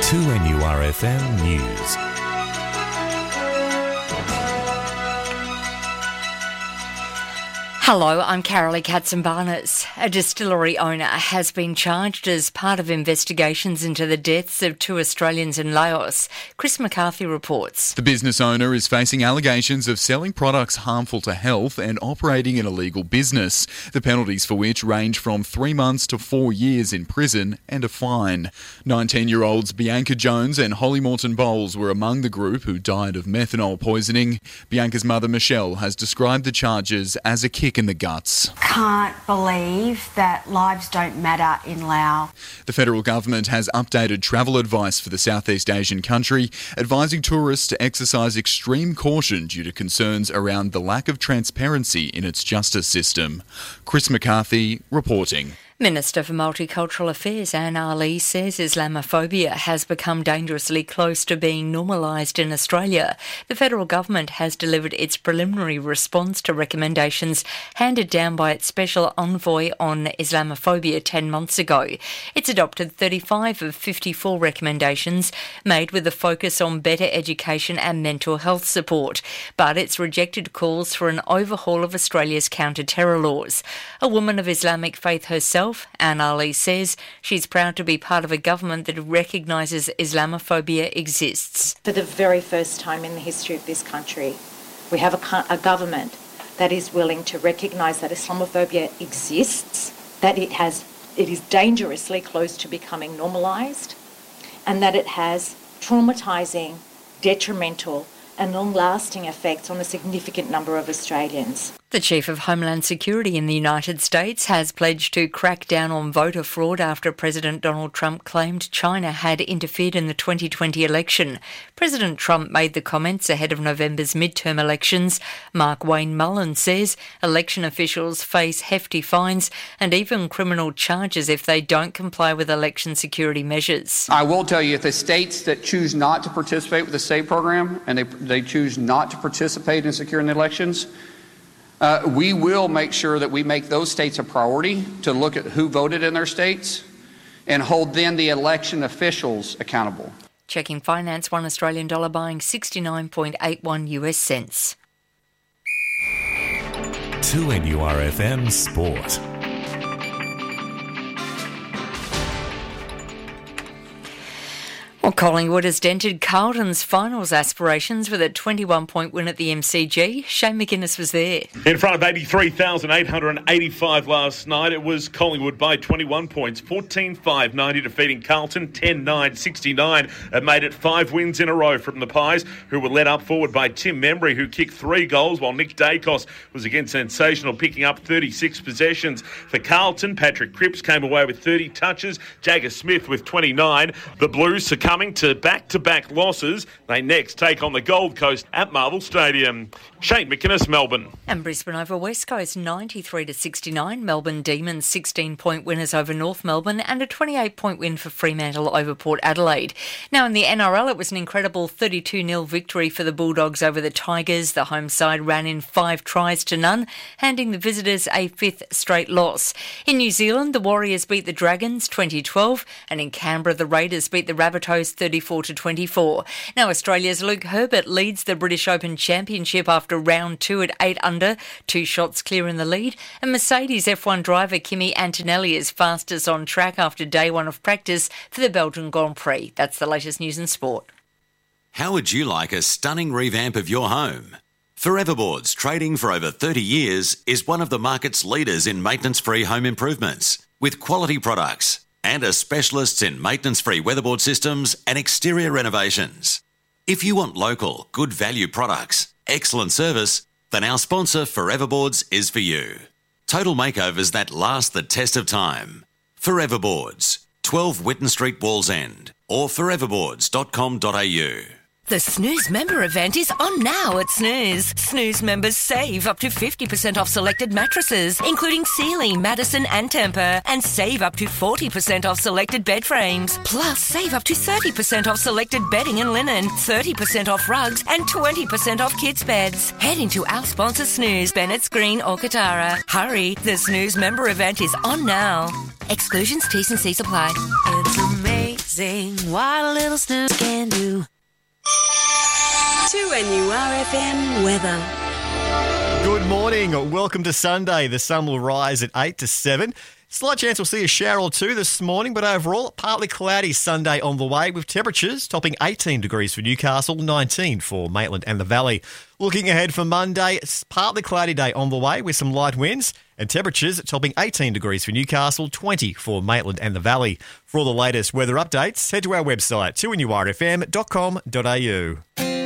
2NURFM News. Hello, I'm Carolee Katzenbarnes. A distillery owner has been charged as part of investigations into the deaths of 2 Australians in Laos. Chris McCarthy reports. The business owner is facing allegations of selling products harmful to health and operating an illegal business, the penalties for which range from 3 months to 4 years in prison and a fine. 19-year-olds Bianca Jones and Holly Morton Bowles were among the group who died of methanol poisoning. Bianca's mother, Michelle, has described the charges as a kick in the guts. Can't believe that lives don't matter in Laos. The federal government has updated travel advice for the Southeast Asian country, advising tourists to exercise extreme caution due to concerns around the lack of transparency in its justice system. Chris McCarthy reporting. Minister for Multicultural Affairs Anne Ali says Islamophobia has become dangerously close to being normalised in Australia. The federal government has delivered its preliminary response to recommendations handed down by its special envoy on Islamophobia 10 months ago. It's adopted 35 of 54 recommendations made with a focus on better education and mental health support, but it's rejected calls for an overhaul of Australia's counter-terror laws. A woman of Islamic faith herself, Anne Ali says she's proud to be part of a government that recognises Islamophobia exists. For the very first time in the history of this country, we have a government that is willing to recognise that Islamophobia exists, that it is dangerously close to becoming normalised, and that it has traumatising, detrimental and long-lasting effects on a significant number of Australians. The Chief of Homeland Security in the United States has pledged to crack down on voter fraud after President Donald Trump claimed China had interfered in the 2020 election. President Trump made the comments ahead of November's midterm elections. Mark Wayne Mullen says election officials face hefty fines and even criminal charges if they don't comply with election security measures. I will tell you, if the states that choose not to participate with the SAVE program and they choose not to participate in securing the elections, we will make sure that we make those states a priority to look at who voted in their states and hold then the election officials accountable. Checking finance, $1 Australian dollar buying 69.81 US cents. 2NURFM Sport. Well, Collingwood has dented Carlton's finals aspirations with a 21-point win at the MCG. Shane McInnes was there. In front of 83,885 last night, it was Collingwood by 21 points, 14-5-90 defeating Carlton, 10-9-69. It made it 5 wins in a row from the Pies, who were led up forward by Tim Membry, who kicked 3 goals, while Nick Dacos was again sensational, picking up 36 possessions. For Carlton, Patrick Cripps came away with 30 touches, Jagger Smith with 29. The Blues succumbing to back-to-back losses. They next take on the Gold Coast at Marvel Stadium. Shane McInnes, Melbourne. And Brisbane over West Coast 93-69. Melbourne Demons 16-point winners over North Melbourne and a 28-point win for Fremantle over Port Adelaide. Now in the NRL, it was an incredible 32-0 victory for the Bulldogs over the Tigers. The home side ran in 5 tries to none, handing the visitors a 5th straight loss. In New Zealand, the Warriors beat the Dragons 20-12, and in Canberra, the Raiders beat the Rabbitohs 34-24. Now Australia's Luke Herbert leads the British Open Championship after round 2 at 8 under, 2 shots clear in the lead, and Mercedes F1 driver Kimi Antonelli is fastest on track after day 1 of practice for the Belgian Grand Prix. That's the latest news in sport. How would you like a stunning revamp of your home? Foreverboards, trading for over 30 years, is one of the market's leaders in maintenance-free home improvements, with quality products and are specialists in maintenance-free weatherboard systems and exterior renovations. If you want local, good value products, excellent service, then our sponsor Foreverboards is for you. Total makeovers that last the test of time. Foreverboards, 12 Whitton Street, Wallsend, or foreverboards.com.au. The Snooze member event is on now at Snooze. Snooze members save up to 50% off selected mattresses, including Sealy, Madison and Tempur, and save up to 40% off selected bed frames. Plus, save up to 30% off selected bedding and linen, 30% off rugs, and 20% off kids' beds. Head into our sponsor Snooze, Bennett's Green or Katara. Hurry, the Snooze member event is on now. Exclusions, T's and C's apply. It's amazing. amazing what a little snooze can do. 2NURFM weather. Good morning. Welcome to Sunday. The sun will rise at 8 to 7. Slight chance we'll see a shower or two this morning, but overall, partly cloudy Sunday on the way with temperatures topping 18 degrees for Newcastle, 19 for Maitland and the Valley. Looking ahead for Monday, it's partly cloudy day on the way with some light winds and temperatures topping 18 degrees for Newcastle, 20 for Maitland and the Valley. For all the latest weather updates, head to our website, 2NURFM.com.au.